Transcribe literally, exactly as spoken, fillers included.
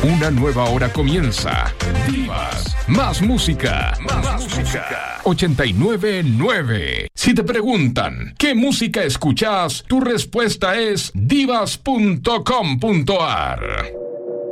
Una nueva hora comienza. Divas, más música, más, más música. ochenta y nueve punto nueve. Si te preguntan ¿qué música escuchas? Tu respuesta es divas punto com punto ar.